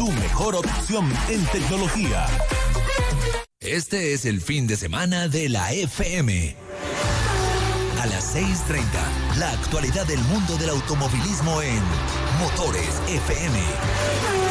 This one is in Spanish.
tu mejor opción en tecnología. Este es el fin de semana de la FM. A las 6:30, la actualidad del mundo del automovilismo en Motores FM.